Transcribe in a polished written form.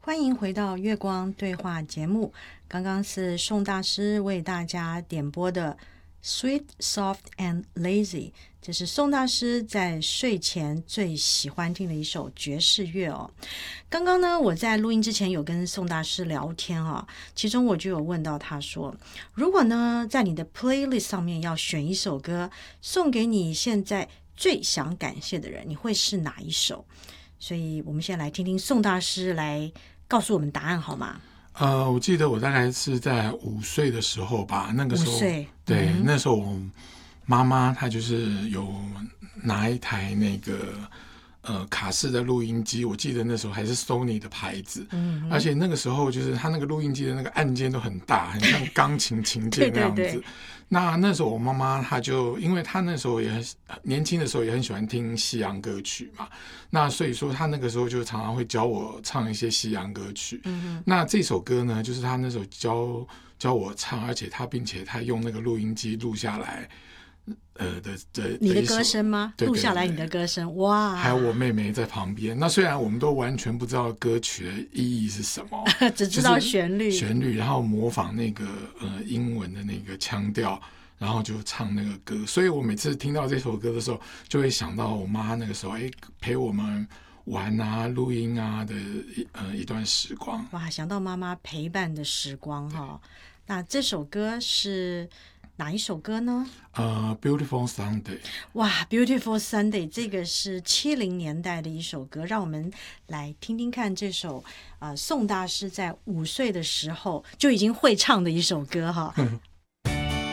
欢迎回到月光对话节目。刚刚是宋大师为大家点播的 Sweet, Soft and Lazy， 这是宋大师在睡前最喜欢听的一首爵士乐哦。刚刚呢，我在录音之前有跟宋大师聊天啊，其中我就有问到他说，如果呢在你的 playlist 上面要选一首歌送给你现在最想感谢的人，你会是哪一首？所以我们先来听听宋大师来告诉我们答案好吗？ 我记得我大概是在5岁的时候吧，那个时候 5岁， 对，那时候我妈妈她就是有拿一台那个卡式的录音机，我记得那时候还是 Sony 的牌子，而且那个时候就是它那个录音机的那个按键都很大，很像钢琴琴键那样子。 对， 那时候我妈妈她就因为她那时候也很年轻的时候也很喜欢听西洋歌曲嘛，那所以说她那个时候就常常会教我唱一些西洋歌曲。那这首歌呢，就是她那时候教我唱，而且并且她用那个录音机录下来。 你的歌声吗？ 对， 录下来你的歌声，哇！ 还有我妹妹在旁边。那虽然我们都完全不知道歌曲的意义是什么， 只知道旋律， 然后模仿那个英文的那个腔调，然后就唱那个歌。所以我每次听到这首歌的时候，就会想到我妈那个时候，陪我们玩啊、录音啊的一段时光。 哇，想到妈妈陪伴的时光哈。那这首歌是哪一首歌呢 ？Beautiful Sunday。 哇 ，Beautiful Sunday， 这个是70年代的一首歌，让我们来听听看这首宋大师在5岁的时候就已经会唱的一首歌哈。